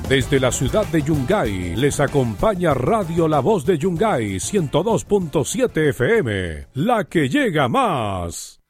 Desde la ciudad de Yungay les acompaña Radio La Voz de Yungay 102.7 FM, la que llega más.